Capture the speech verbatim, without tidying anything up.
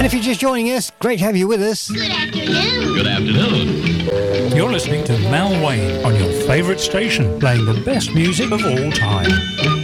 And if you're just joining us, great to have you with us. Good afternoon. Good afternoon. You're listening to Mel Wayne on your favourite station, playing the best music of all time.